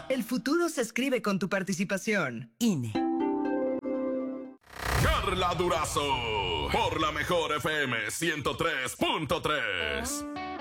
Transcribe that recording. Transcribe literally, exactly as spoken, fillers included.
El futuro se escribe con tu participación. I N E. Carla Durazo, por la mejor F M ciento tres punto tres.